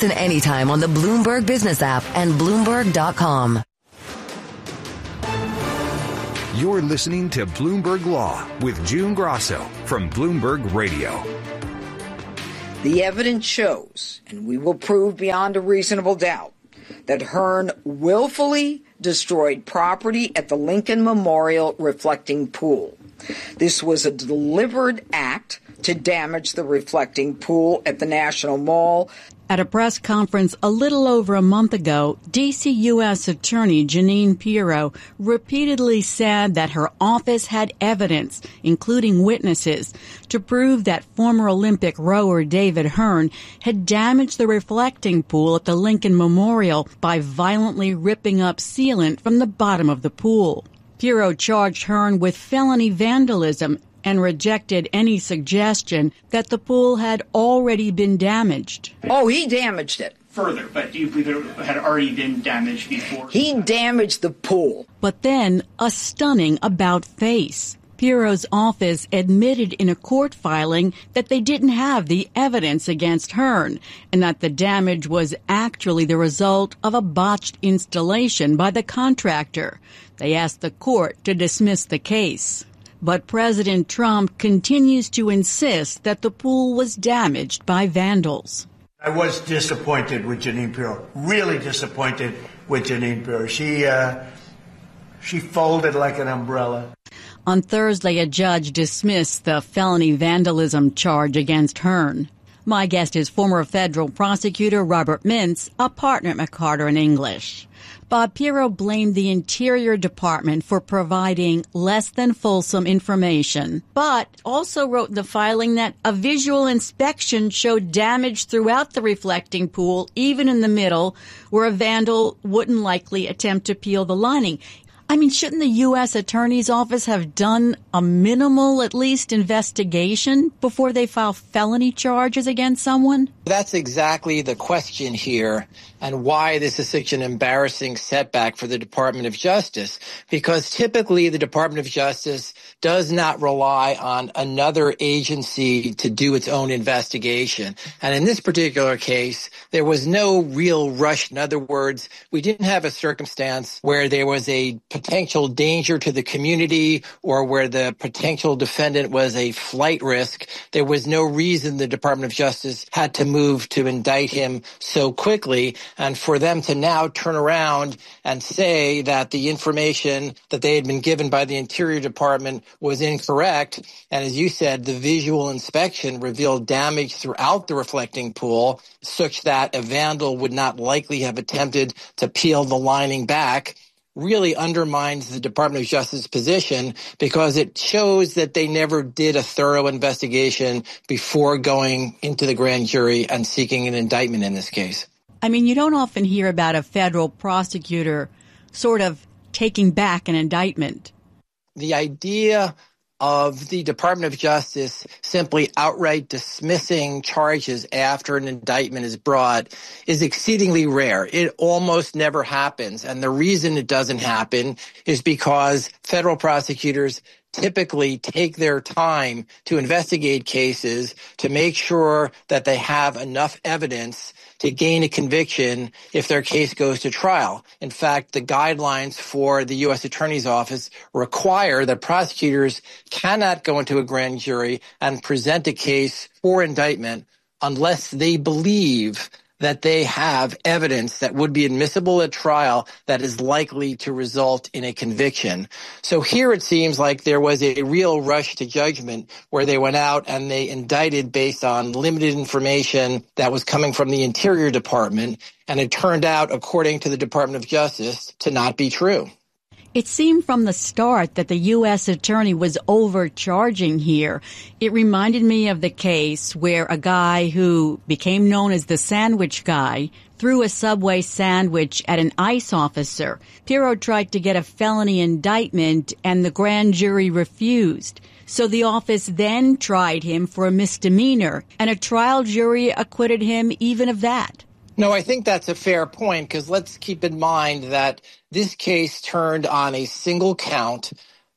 Listen anytime on the Bloomberg Business app and Bloomberg.com. You're listening to Bloomberg Law with June Grasso from Bloomberg Radio. The evidence shows, and we will prove beyond a reasonable doubt, that Hearn willfully destroyed property at the Lincoln Memorial reflecting pool. This was a deliberate act to damage the reflecting pool at the National Mall. At a press conference a little over a month ago, D.C. U.S. Attorney Jeanine Pirro repeatedly said that her office had evidence, including witnesses, to prove that former Olympic rower David Hearn had damaged the reflecting pool at the Lincoln Memorial by violently ripping up sealant from the bottom of the pool. Pirro charged Hearn with felony vandalism and rejected any suggestion that the pool had already been damaged. Oh, he damaged it. Further, but do you believe it had already been damaged before? He damaged the pool. But then, a stunning about-face. Pirro's office admitted in a court filing that they didn't have the evidence against Hearn and that the damage was actually the result of a botched installation by the contractor. They asked the court to dismiss the case. But President Trump continues to insist that the pool was damaged by vandals. I was disappointed with Jeanine Pirro, really disappointed with Jeanine Pirro. She folded like an umbrella. On Thursday, a judge dismissed the felony vandalism charge against Hearn. My guest is former federal prosecutor Robert Mintz, a partner at McCarter & English. Bob Pirro blamed the Interior Department for providing less than fulsome information, but also wrote in the filing that a visual inspection showed damage throughout the reflecting pool, even in the middle, where a vandal wouldn't likely attempt to peel the lining. I mean, shouldn't the U.S. Attorney's Office have done a minimal, at least, investigation before they file felony charges against someone? That's exactly the question here, and why this is such an embarrassing setback for the Department of Justice, because typically the Department of Justice does not rely on another agency to do its own investigation. And in this particular case, there was no real rush. In other words, we didn't have a circumstance where there was a potential danger to the community or where the potential defendant was a flight risk. There was no reason the Department of Justice had to move to indict him so quickly. And for them to now turn around and say that the information that they had been given by the Interior Department was incorrect, and as you said, the visual inspection revealed damage throughout the reflecting pool such that a vandal would not likely have attempted to peel the lining back, really undermines the Department of Justice's position, because it shows that they never did a thorough investigation before going into the grand jury and seeking an indictment in this case. I mean, you don't often hear about a federal prosecutor sort of taking back an indictment. The idea of the Department of Justice simply outright dismissing charges after an indictment is brought is exceedingly rare. It almost never happens. And the reason it doesn't happen is because federal prosecutors typically take their time to investigate cases to make sure that they have enough evidence to gain a conviction if their case goes to trial. In fact, the guidelines for the U.S. Attorney's Office require that prosecutors cannot go into a grand jury and present a case for indictment unless they believe that they have evidence that would be admissible at trial that is likely to result in a conviction. So here it seems like there was a real rush to judgment where they went out and they indicted based on limited information that was coming from the Interior Department, and it turned out, according to the Department of Justice, to not be true. It seemed from the start that the U.S. attorney was overcharging here. It reminded me of the case where a guy who became known as the sandwich guy threw a Subway sandwich at an ICE officer. Pirro tried to get a felony indictment, and the grand jury refused. So the office then tried him for a misdemeanor, and a trial jury acquitted him even of that. No, I think that's a fair point, because let's keep in mind that this case turned on a single count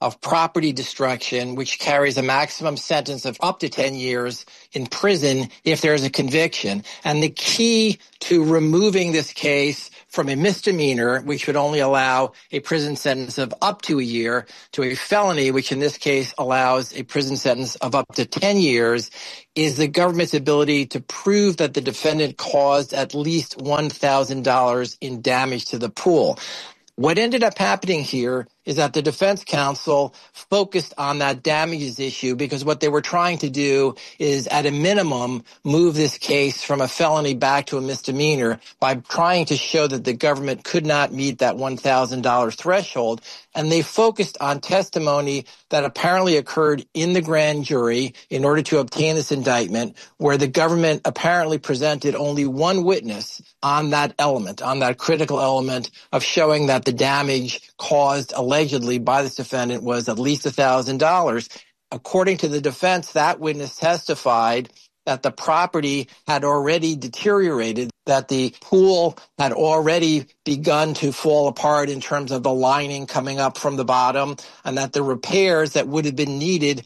of property destruction, which carries a maximum sentence of up to 10 years in prison if there's a conviction. And the key to removing this case from a misdemeanor, which would only allow a prison sentence of up to a year, to a felony, which in this case allows a prison sentence of up to 10 years, is the government's ability to prove that the defendant caused at least $1,000 in damage to the pool. What ended up happening here is that the defense counsel focused on that damages issue because what they were trying to do is, at a minimum, move this case from a felony back to a misdemeanor by trying to show that the government could not meet that $1,000 threshold. And they focused on testimony that apparently occurred in the grand jury in order to obtain this indictment, where the government apparently presented only one witness on that element, on that critical element of showing that the damage caused allegedly by this defendant was at least $1,000. According to the defense, that witness testified that the property had already deteriorated, that the pool had already begun to fall apart in terms of the lining coming up from the bottom, and that the repairs that would have been needed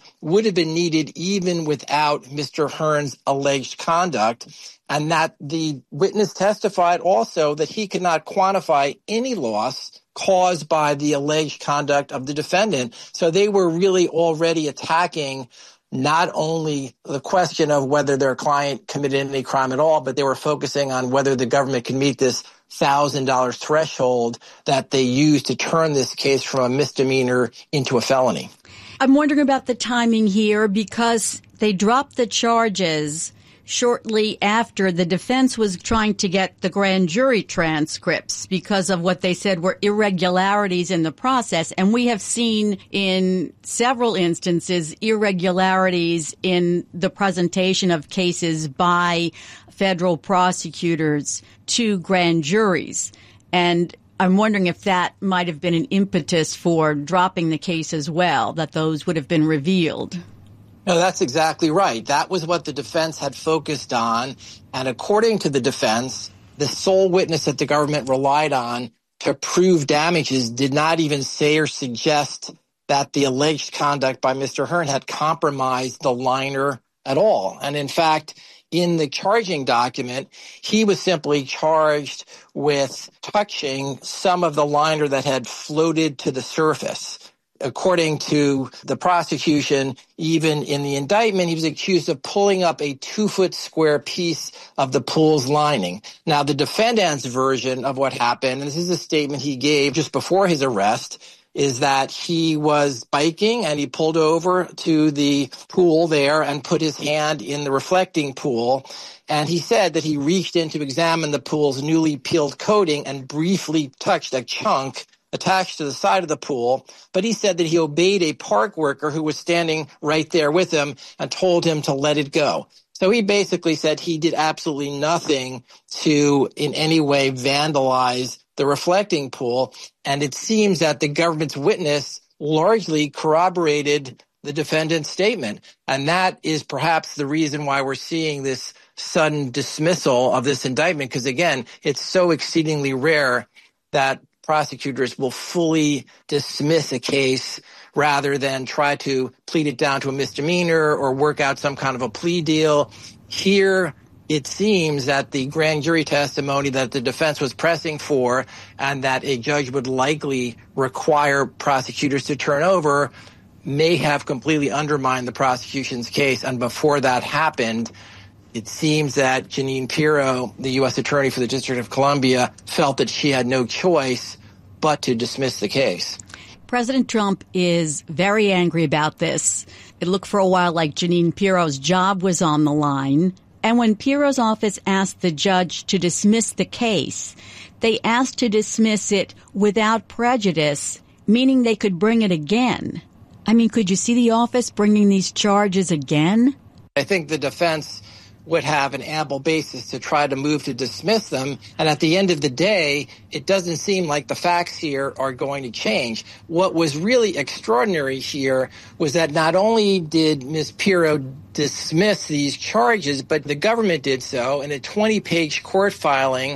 even without Mr. Hearn's alleged conduct, and that the witness testified also that he could not quantify any loss caused by the alleged conduct of the defendant. So they were really already attacking not only the question of whether their client committed any crime at all, but they were focusing on whether the government can meet this $1,000 threshold that they used to turn this case from a misdemeanor into a felony. I'm wondering about the timing here because they dropped the charges shortly after the defense was trying to get the grand jury transcripts because of what they said were irregularities in the process. And we have seen in several instances irregularities in the presentation of cases by federal prosecutors to grand juries. And I'm wondering if that might have been an impetus for dropping the case as well, that those would have been revealed. No, that's exactly right. That was what the defense had focused on. And according to the defense, the sole witness that the government relied on to prove damages did not even say or suggest that the alleged conduct by Mr. Hearn had compromised the liner at all. And in fact, in the charging document, he was simply charged with touching some of the liner that had floated to the surface. According to the prosecution, even in the indictment, he was accused of pulling up a 2-foot square piece of the pool's lining. Now, the defendant's version of what happened, and this is a statement he gave just before his arrest, is that he was biking and he pulled over to the pool there and put his hand in the reflecting pool. And he said that he reached in to examine the pool's newly peeled coating and briefly touched a chunk attached to the side of the pool, but he said that he obeyed a park worker who was standing right there with him and told him to let it go. So he basically said he did absolutely nothing to in any way vandalize the reflecting pool, and it seems that the government's witness largely corroborated the defendant's statement, and that is perhaps the reason why we're seeing this sudden dismissal of this indictment, because again, it's so exceedingly rare that prosecutors will fully dismiss a case rather than try to plead it down to a misdemeanor or work out some kind of a plea deal. Here, it seems that the grand jury testimony that the defense was pressing for and that a judge would likely require prosecutors to turn over may have completely undermined the prosecution's case. And before that happened, it seems that Jeanine Pirro, the U.S. Attorney for the District of Columbia, felt that she had no choice but to dismiss the case. President Trump is very angry about this. It looked for a while like Jeanine Pirro's job was on the line. And when Pirro's office asked the judge to dismiss the case, they asked to dismiss it without prejudice, meaning they could bring it again. I mean, could you see the office bringing these charges again? I think the defense would have an ample basis to try to move to dismiss them. And at the end of the day, it doesn't seem like the facts here are going to change. What was really extraordinary here was that not only did Ms. Pirro dismiss these charges, but the government did so in a 20-page court filing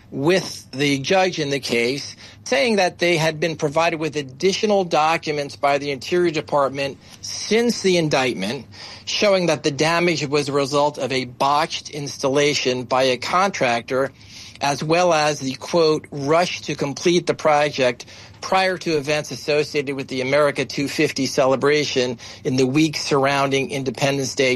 with the judge in the case, saying that they had been provided with additional documents by the Interior Department since the indictment, showing that the damage was a result of a botched installation by a contractor, as well as the, quote, rush to complete the project prior to events associated with the America 250 celebration in the week surrounding Independence Day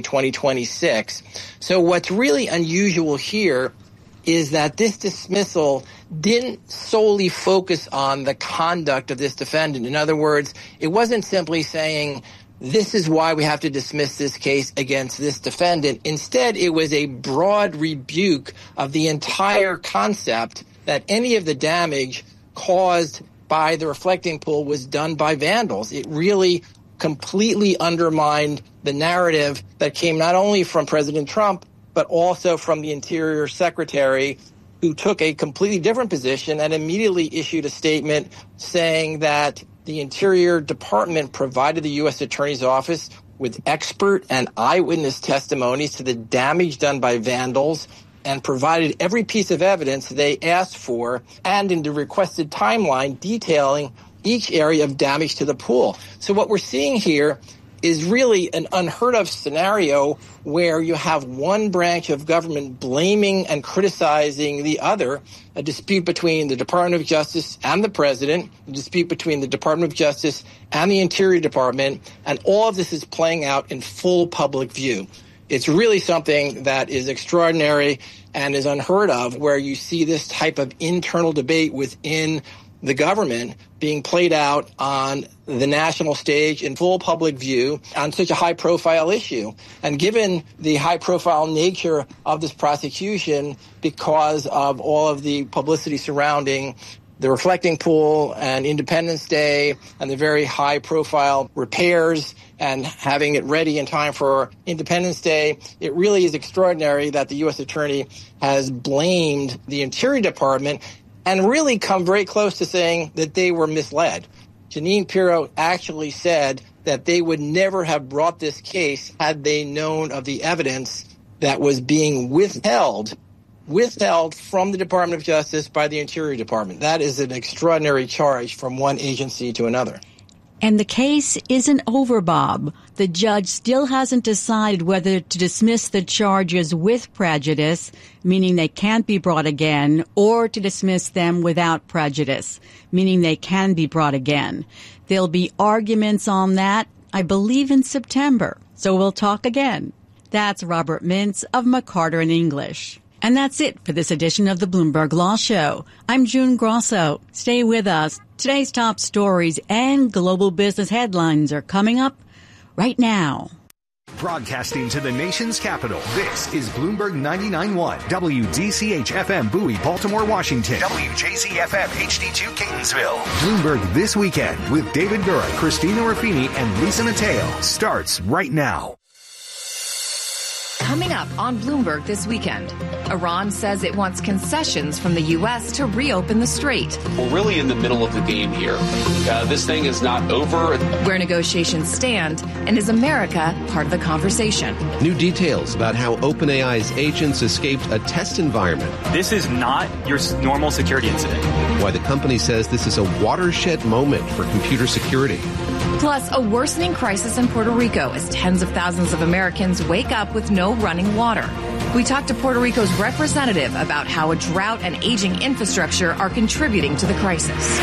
2026. So what's really unusual here is that this dismissal didn't solely focus on the conduct of this defendant. In other words, it wasn't simply saying, this is why we have to dismiss this case against this defendant. Instead, it was a broad rebuke of the entire concept that any of the damage caused by the reflecting pool was done by vandals. It really completely undermined the narrative that came not only from President Trump, but also from the Interior Secretary, who took a completely different position and immediately issued a statement saying that the Interior Department provided the U.S. Attorney's Office with expert and eyewitness testimonies to the damage done by vandals and provided every piece of evidence they asked for and in the requested timeline detailing each area of damage to the pool. So what we're seeing here is really an unheard of scenario where you have one branch of government blaming and criticizing the other, a dispute between the Department of Justice and the President, a dispute between the Department of Justice and the Interior Department, and all of this is playing out in full public view. It's really something that is extraordinary and is unheard of, where you see this type of internal debate within the government being played out on the national stage in full public view on such a high-profile issue. And given the high-profile nature of this prosecution, because of all of the publicity surrounding the reflecting pool and Independence Day and the very high-profile repairs and having it ready in time for Independence Day, it really is extraordinary that the U.S. Attorney has blamed the Interior Department and really come very close to saying that they were misled. Jeanine Pirro actually said that they would never have brought this case had they known of the evidence that was being withheld from the Department of Justice by the Interior Department. That is an extraordinary charge from one agency to another. And the case isn't over, Bob. The judge still hasn't decided whether to dismiss the charges with prejudice, meaning they can't be brought again, or to dismiss them without prejudice, meaning they can be brought again. There'll be arguments on that, I believe, in September. So we'll talk again. That's Robert Mintz of McCarter & English. And that's it for this edition of the Bloomberg Law Show. I'm June Grosso. Stay with us. Today's top stories and global business headlines are coming up right now. Broadcasting to the nation's capital, this is Bloomberg 99.1, WDCH-FM Bowie, Baltimore, Washington, WJZ-FM HD2 Catonsville. Bloomberg This Weekend with David Gura, Christina Ruffini, and Lisa Mateo starts right now. Coming up on Bloomberg This Weekend, Iran says it wants concessions from the U.S. to reopen the strait. We're really in the middle of the game here. This thing is not over. Where negotiations stand, and is America part of the conversation? New details about how OpenAI's agents escaped a test environment. This is not your normal security incident. Why the company says this is a watershed moment for computer security. Plus, a worsening crisis in Puerto Rico as tens of thousands of Americans wake up with no running water. We talked to Puerto Rico's representative about how a drought and aging infrastructure are contributing to the crisis.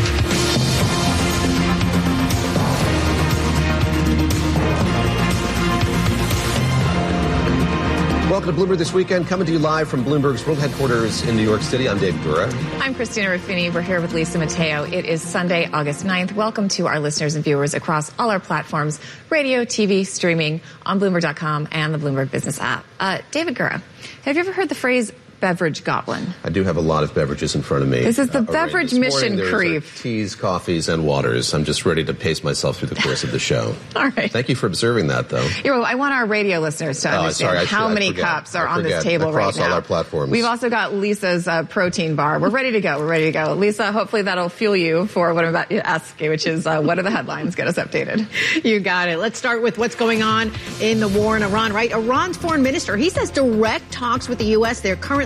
Welcome to Bloomberg This Weekend, coming to you live from Bloomberg's world headquarters in New York City. I'm Dave Gura. I'm Christina Ruffini. We're here with Lisa Mateo. It is Sunday, August 9th. Welcome to our listeners and viewers across all our platforms, radio, TV, streaming, on Bloomberg.com and the Bloomberg Business app. David Gura, have you ever heard the phrase beverage goblin? I do have a lot of beverages in front of me. This is the beverage mission creep. Teas, coffees, and waters. I'm just ready to pace myself through the course of the show. All right. Thank you for observing that, though. I want our radio listeners to understand how many cups are on this table right now. Across all our platforms. We've also got Lisa's protein bar. We're ready to go. Lisa, hopefully that'll fuel you for what I'm about to ask you, which is what are the headlines? Get us updated. You got it. Let's start with what's going on in the war in Iran, right? Iran's foreign minister, he says direct talks with the U.S. They're currently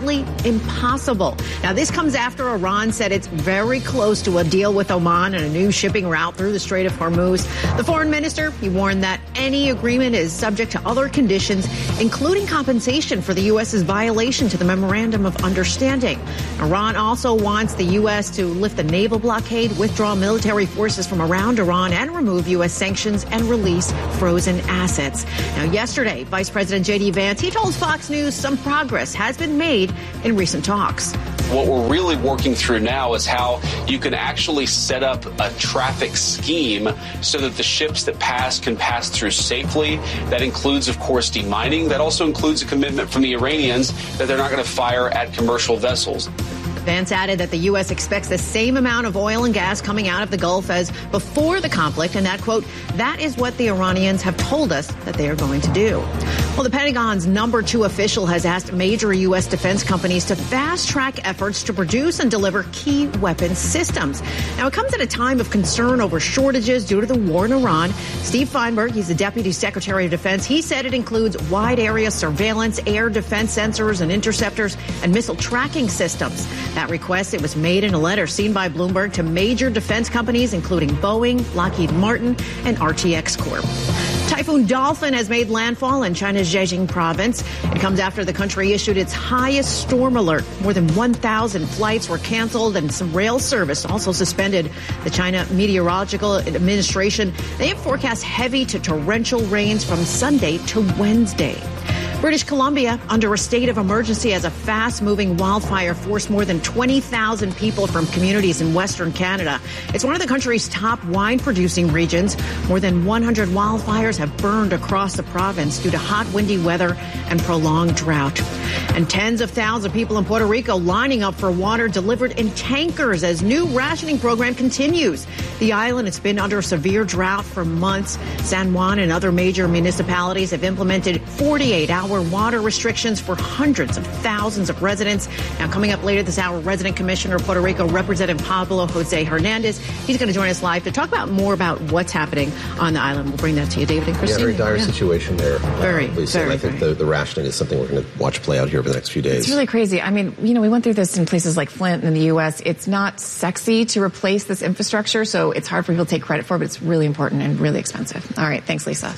simply impossible. Now, this comes after Iran said it's very close to a deal with Oman and a new shipping route through the Strait of Hormuz. The foreign minister, he warned that any agreement is subject to other conditions, including compensation for the U.S.'s violation to the Memorandum of Understanding. Iran also wants the U.S. to lift the naval blockade, withdraw military forces from around Iran, and remove U.S. sanctions and release frozen assets. Now, yesterday, Vice President J.D. Vance, he told Fox News some progress has been made in recent talks. What we're really working through now is how you can actually set up a traffic scheme so that the ships that pass can pass through safely. That includes, of course, demining. That also includes a commitment from the Iranians that they're not going to fire at commercial vessels. Vance added that the U.S. expects the same amount of oil and gas coming out of the Gulf as before the conflict, and that, quote, that is what the Iranians have told us that they are going to do. Well, the Pentagon's number 2 official has asked major U.S. defense companies to fast-track efforts to produce and deliver key weapons systems. Now, it comes at a time of concern over shortages due to the war in Iran. Steve Feinberg, he's the Deputy Secretary of Defense. He said it includes wide-area surveillance, air defense sensors and interceptors, and missile tracking systems. That request, it was made in a letter seen by Bloomberg to major defense companies, including Boeing, Lockheed Martin, and RTX Corp. Typhoon Dolphin has made landfall in China's Zhejiang province. It comes after the country issued its highest storm alert. More than 1,000 flights were canceled and some rail service also suspended. The China Meteorological Administration, they have forecast heavy to torrential rains from Sunday to Wednesday. British Columbia under a state of emergency as a fast-moving wildfire forced more than 20,000 people from communities in Western Canada. It's one of the country's top wine-producing regions. More than 100 wildfires have burned across the province due to hot, windy weather and prolonged drought. And tens of thousands of people in Puerto Rico lining up for water delivered in tankers as new rationing program continues. The island has been under severe drought for months. San Juan and other major municipalities have implemented 48-hour water restrictions for hundreds of thousands of residents. Now, coming up later this hour, Resident Commissioner of Puerto Rico, Representative Pablo Jose Hernandez. He's going to join us live to talk about more about what's happening on the island. We'll bring that to you, David and Christine. Yeah, very dire situation there. Lisa. And I think the rationing is something we're going to watch play out here over the next few days. It's really crazy. I mean, we went through this in places like Flint in the U.S. It's not sexy to replace this infrastructure, so it's hard for people to take credit for, but it's really important and really expensive. All right. Thanks, Lisa.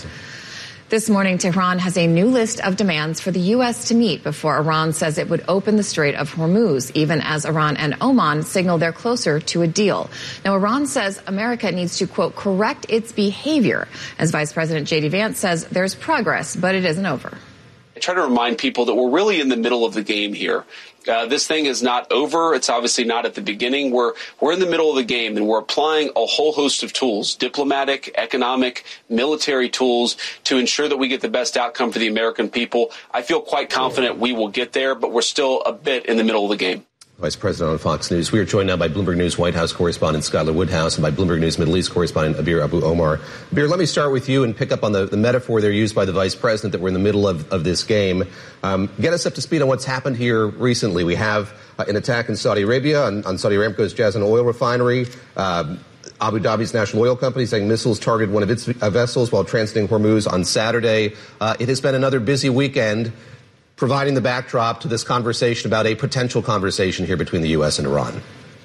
This morning, Tehran has a new list of demands for the U.S. to meet before Iran says it would open the Strait of Hormuz, even as Iran and Oman signal they're closer to a deal. Now, Iran says America needs to, quote, correct its behavior. As Vice President J.D. Vance says, there's progress, but it isn't over. I try to remind people that we're really in the middle of the game here. This thing is not over. It's obviously not at the beginning. We're in the middle of the game, and we're applying a whole host of tools, diplomatic, economic, military tools, to ensure that we get the best outcome for the American people. I feel quite confident we will get there, but we're still a bit in the middle of the game. Vice President on Fox News. We are joined now by Bloomberg News White House correspondent Skylar Woodhouse and by Bloomberg News Middle East correspondent Abir Abu Omar. Abir, let me start with you and pick up on the metaphor there used by the Vice President that we're in the middle of this game. Get us up to speed on what's happened here recently. We have an attack in Saudi Arabia on Saudi Aramco's Jazan oil refinery. Abu Dhabi's national oil company saying missiles targeted one of its vessels while transiting Hormuz on Saturday. It has been another busy weekend, providing the backdrop to this conversation about a potential conversation here between the U.S. and Iran.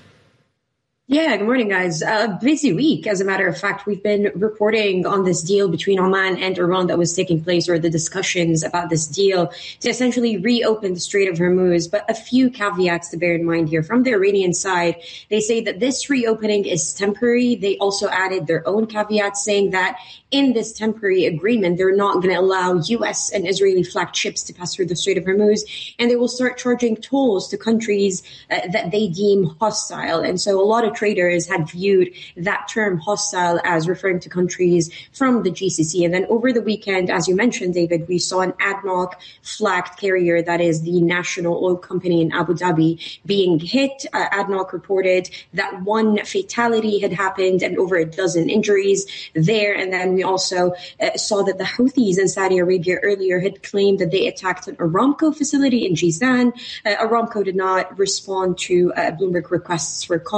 Yeah, good morning, guys. A busy week. As a matter of fact, we've been reporting on this deal between Oman and Iran that was taking place, or the discussions about this deal to essentially reopen the Strait of Hormuz. But a few caveats to bear in mind here. From the Iranian side, they say that this reopening is temporary. They also added their own caveats saying that in this temporary agreement, they're not going to allow U.S. and Israeli flagged ships to pass through the Strait of Hormuz, and they will start charging tolls to countries that they deem hostile. And so a lot of traders had viewed that term hostile as referring to countries from the GCC. And then over the weekend, as you mentioned, David, we saw an ADNOC flagged carrier, that is the national oil company in Abu Dhabi, being hit. ADNOC reported that one fatality had happened and over a dozen injuries there. And then we also saw that the Houthis in Saudi Arabia earlier had claimed that they attacked an Aramco facility in Jizan. Aramco did not respond to Bloomberg requests for comment, but they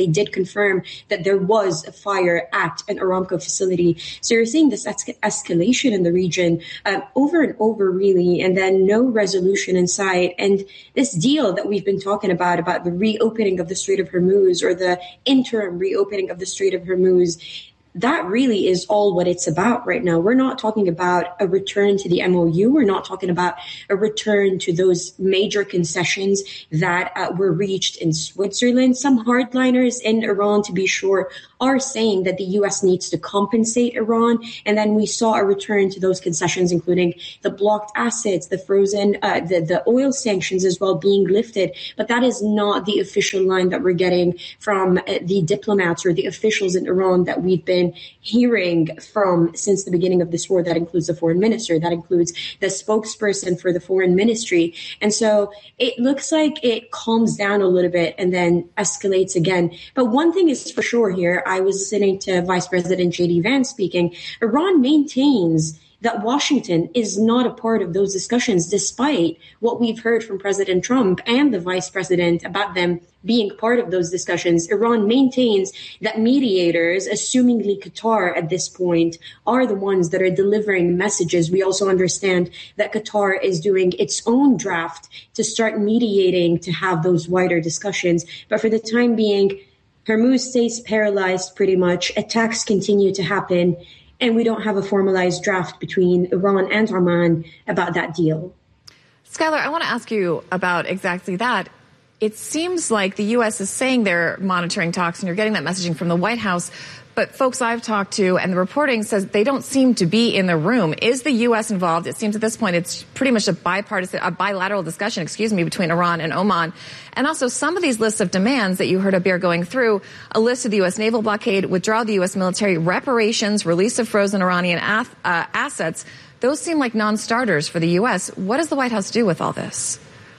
they did confirm that there was a fire at an Aramco facility. So you're seeing this escalation in the region over and over, really, and then no resolution in sight. And this deal that we've been talking about the reopening of the Strait of Hormuz, or the interim reopening of the Strait of Hormuz, that really is all what it's about right now. We're not talking about a return to the MOU. We're not talking about a return to those major concessions that were reached in Switzerland. Some hardliners in Iran, to be sure, are saying that the U.S. needs to compensate Iran. And then we saw a return to those concessions, including the blocked assets, the frozen, the oil sanctions as well being lifted. But that is not the official line that we're getting from the diplomats or the officials in Iran that we've been hearing from since the beginning of this war. That includes the foreign minister, that includes the spokesperson for the foreign ministry. And so it looks like it calms down a little bit and then escalates again. But one thing is for sure here, I was listening to Vice President J.D. Vance speaking. Iran maintains that Washington is not a part of those discussions, despite what we've heard from President Trump and the vice president about them being part of those discussions. Iran maintains that mediators, assumingly Qatar at this point, are the ones that are delivering messages. We also understand that Qatar is doing its own draft to start mediating to have those wider discussions. But for the time being, Hormuz stays paralyzed pretty much. Attacks continue to happen. And we don't have a formalized draft between Iran and Oman about that deal. Skylar, I want to ask you about exactly that. It seems like the U.S. is saying they're monitoring talks, and you're getting that messaging from the White House. But folks I've talked to and the reporting says they don't seem to be in the room. Is the U.S. involved? It seems at this point it's pretty much a bilateral discussion, between Iran and Oman. And also some of these lists of demands that you heard Abir going through, a list of the U.S. naval blockade, withdrawal of the U.S. military, reparations, release of frozen Iranian assets, those seem like non-starters for the U.S. What does the White House do with all this?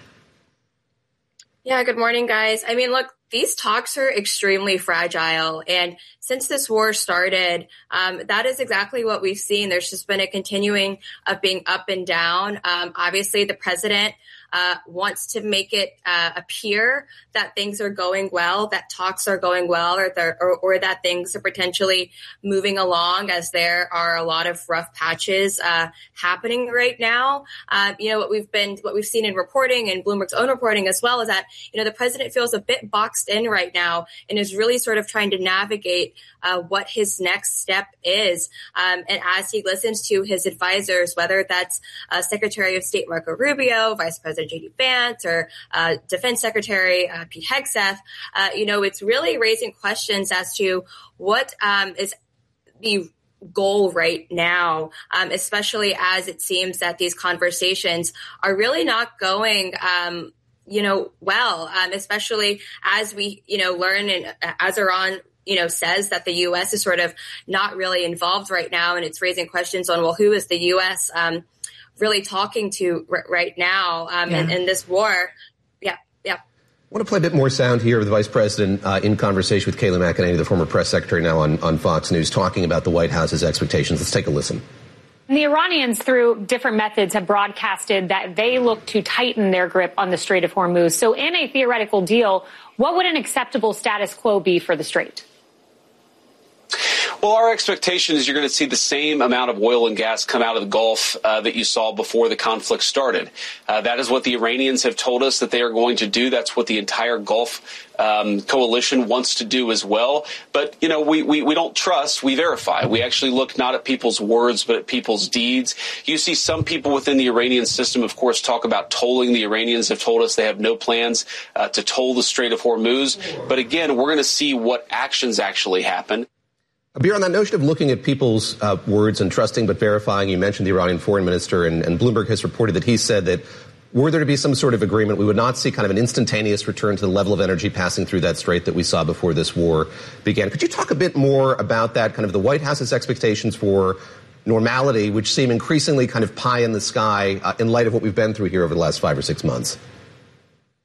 Yeah, good morning, guys. I mean, look, these talks are extremely fragile. And since this war started, that is exactly what we've seen. There's just been a continuing of being up and down. Obviously, the president wants to make it appear that things are going well, that talks are going well, or that things are potentially moving along, as there are a lot of rough patches happening right now. What we've seen in reporting and Bloomberg's own reporting as well is that, the president feels a bit boxed in right now and is really sort of trying to navigate what his next step is. And as he listens to his advisors, whether that's Secretary of State Marco Rubio, Vice President J.D. Vance, or Defense Secretary Pete Hegseth, it's really raising questions as to what is the goal right now, especially as it seems that these conversations are really not going well, especially as we, learn and as Iran, says that the U.S. is sort of not really involved right now. And it's raising questions on, well, who is the U.S. Really talking to right now in this war? Yeah. I want to play a bit more sound here of the Vice President in conversation with Kayleigh McEnany, the former press secretary, now on Fox News, talking about the White House's expectations. Let's take a listen. The Iranians, through different methods, have broadcasted that they look to tighten their grip on the Strait of Hormuz. So in a theoretical deal, what would an acceptable status quo be for the Strait? Well, our expectation is you're going to see the same amount of oil and gas come out of the Gulf that you saw before the conflict started. That is what the Iranians have told us that they are going to do. That's what the entire Gulf coalition wants to do as well. But, we don't trust, we verify. We actually look not at people's words, but at people's deeds. You see some people within the Iranian system, of course, talk about tolling. The Iranians have told us they have no plans to toll the Strait of Hormuz. But again, we're going to see what actions actually happen. Abir, on that notion of looking at people's words and trusting but verifying, you mentioned the Iranian foreign minister, and Bloomberg has reported that he said that were there to be some sort of agreement, we would not see kind of an instantaneous return to the level of energy passing through that strait that we saw before this war began. Could you talk a bit more about that, kind of the White House's expectations for normality, which seem increasingly kind of pie in the sky in light of what we've been through here over the last 5 or 6 months?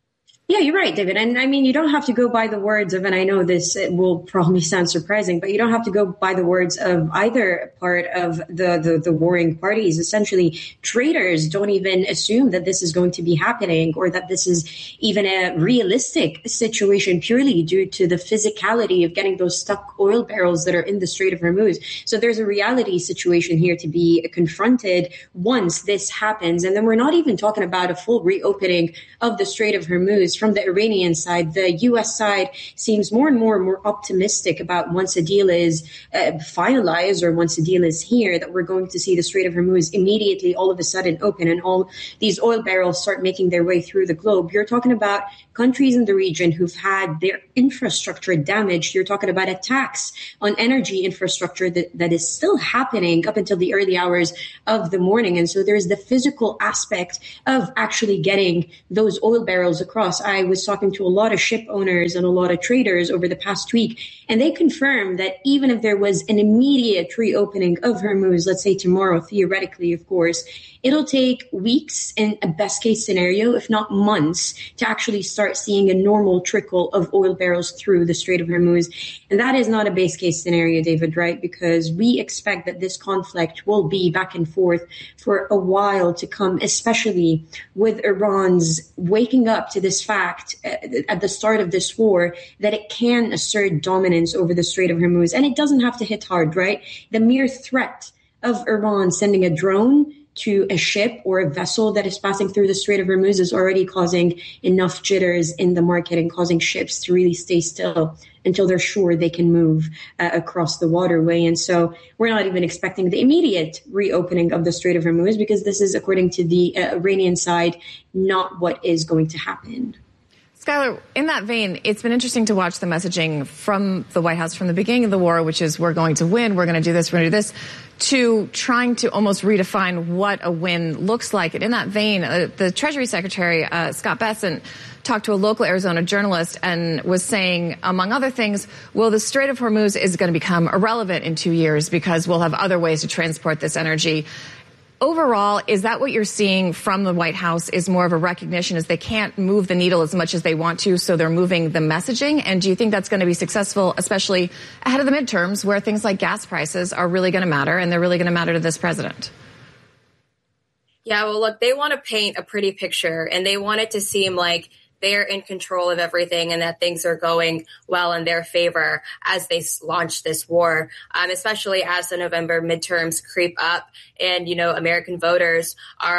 Yeah, you're right, David. And I mean, you don't have to go by the words of, and I know this will probably sound surprising, but you don't have to go by the words of either part of the warring parties. Essentially, traders don't even assume that this is going to be happening or that this is even a realistic situation purely due to the physicality of getting those stuck oil barrels that are in the Strait of Hormuz. So there's a reality situation here to be confronted once this happens. And then we're not even talking about a full reopening of the Strait of Hormuz. From the Iranian side, the U.S. side seems more and more optimistic about once a deal is finalized or once a deal is here, that we're going to see the Strait of Hormuz immediately all of a sudden open and all these oil barrels start making their way through the globe. You're talking about countries in the region who've had their infrastructure damaged. You're talking about attacks on energy infrastructure that is still happening up until the early hours of the morning. And so there's the physical aspect of actually getting those oil barrels across. I was talking to a lot of ship owners and a lot of traders over the past week, and they confirmed that even if there was an immediate reopening of Hormuz, let's say tomorrow, theoretically, of course, it'll take weeks in a best case scenario, if not months, to actually start seeing a normal trickle of oil barrels through the Strait of Hormuz. And that is not a base case scenario, David, right? Because we expect that this conflict will be back and forth for a while to come, especially with Iran's waking up to this fact at the start of this war that it can assert dominance over the Strait of Hormuz. And it doesn't have to hit hard, right? The mere threat of Iran sending a drone to a ship or a vessel that is passing through the Strait of Hormuz is already causing enough jitters in the market and causing ships to really stay still until they're sure they can move across the waterway. And so we're not even expecting the immediate reopening of the Strait of Hormuz because this is, according to the Iranian side, not what is going to happen. Skylar, in that vein, it's been interesting to watch the messaging from the White House from the beginning of the war, which is we're going to win, we're going to do this, we're going to do this, to trying to almost redefine what a win looks like. And in that vein, the Treasury Secretary, Scott Bessent, talked to a local Arizona journalist and was saying, among other things, well, the Strait of Hormuz is going to become irrelevant in 2 years because we'll have other ways to transport this energy. Overall, is that what you're seeing from the White House is more of a recognition as they can't move the needle as much as they want to, so they're moving the messaging? And do you think that's going to be successful, especially ahead of the midterms where things like gas prices are really going to matter and they're really going to matter to this president? Yeah, well, look, they want to paint a pretty picture and they want it to seem like they're in control of everything and that things are going well in their favor as they launch this war, especially as the November midterms creep up and, you know, American voters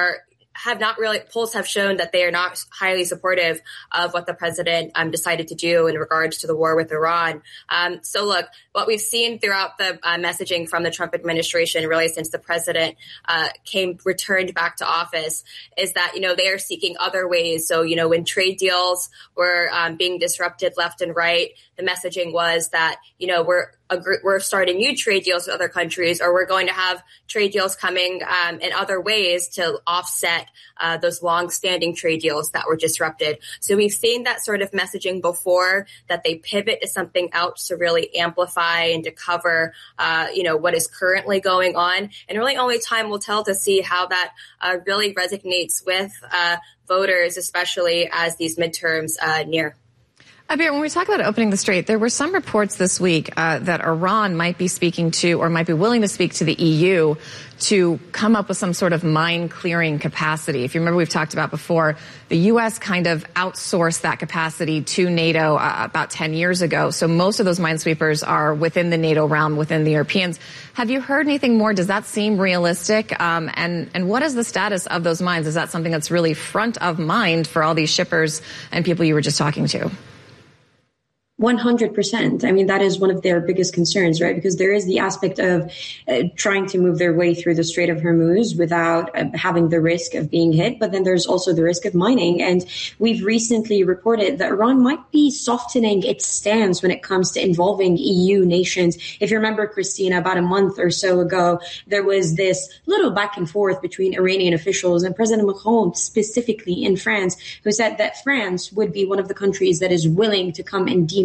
polls have shown that they are not highly supportive of what the president decided to do in regards to the war with Iran. So look, what we've seen throughout the messaging from the Trump administration, really since the president returned back to office, is that, you know, they are seeking other ways. So, you know, when trade deals were being disrupted left and right, the messaging was that, you know, we're starting new trade deals with other countries, or we're going to have trade deals coming in other ways to offset those long-standing trade deals that were disrupted. So we've seen that sort of messaging before, that they pivot to something else to really amplify and to cover, what is currently going on. And really only time will tell to see how that really resonates with voters, especially as these midterms near. Abir, when we talk about opening the strait, there were some reports this week that Iran might be speaking to or might be willing to speak to the EU to come up with some sort of mine clearing capacity. If you remember, we've talked about before, the U.S. kind of outsourced that capacity to NATO about 10 years ago. So most of those minesweepers are within the NATO realm, within the Europeans. Have you heard anything more? Does that seem realistic? And what is the status of those mines? Is that something that's really front of mind for all these shippers and people you were just talking to? 100%. I mean, that is one of their biggest concerns, right? Because there is the aspect of trying to move their way through the Strait of Hormuz without having the risk of being hit. But then there's also the risk of mining. And we've recently reported that Iran might be softening its stance when it comes to involving EU nations. If you remember, Christina, about a month or so ago, there was this little back and forth between Iranian officials and President Macron, specifically in France, who said that France would be one of the countries that is willing to come and demine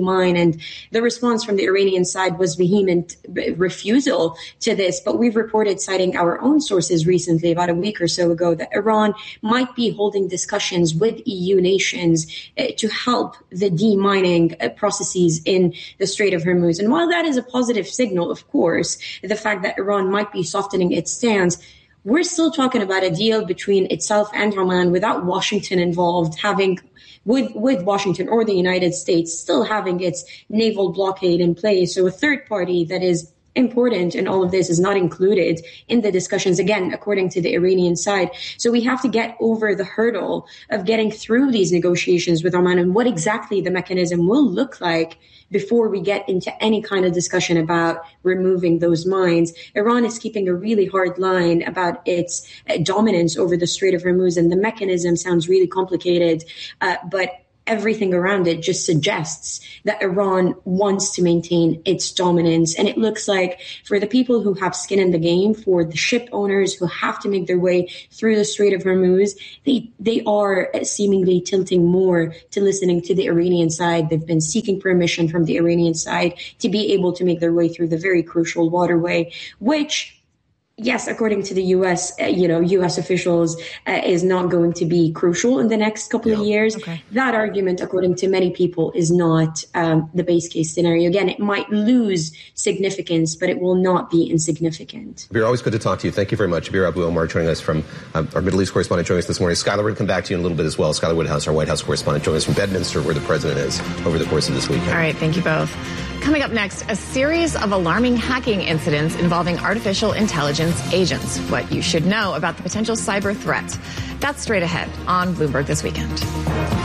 mine. And the response from the Iranian side was vehement refusal to this. But we've reported, citing our own sources recently, about a week or so ago, that Iran might be holding discussions with EU nations to help the demining processes in the Strait of Hormuz. And while that is a positive signal, of course, the fact that Iran might be softening its stance, we're still talking about a deal between itself and Oman without Washington involved, with Washington or the United States still having its naval blockade in place. So a third party that is important in all of this is not included in the discussions, again, according to the Iranian side. So we have to get over the hurdle of getting through these negotiations with Oman and what exactly the mechanism will look like before we get into any kind of discussion about removing those mines. Iran is keeping a really hard line about its dominance over the Strait of Hormuz, and the mechanism sounds really complicated, but everything around it just suggests that Iran wants to maintain its dominance. And it looks like for the people who have skin in the game, for the ship owners who have to make their way through the Strait of Hormuz, they are seemingly tilting more to listening to the Iranian side. They've been seeking permission from the Iranian side to be able to make their way through the very crucial waterway, which, yes, according to the U.S., U.S. officials, is not going to be crucial in the next couple of years. Okay. That argument, according to many people, is not the base case scenario. Again, it might lose significance, but it will not be insignificant. Abir, always good to talk to you. Thank you very much. Abir Abu Omar joining us from our Middle East correspondent joining us this morning. Skylar, we're going to come back to you in a little bit as well. Skylar Woodhouse, our White House correspondent, joining us from Bedminster, where the president is over the course of this weekend. All right, thank you both. Coming up next, a series of alarming hacking incidents involving artificial intelligence agents. What you should know about the potential cyber threat. That's straight ahead on Bloomberg This Weekend.